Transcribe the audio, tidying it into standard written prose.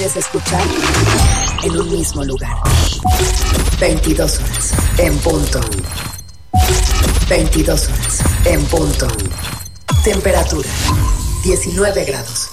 puedes escuchar en un mismo lugar. 22 horas en punto. 22 horas en punto. Temperatura 19 grados.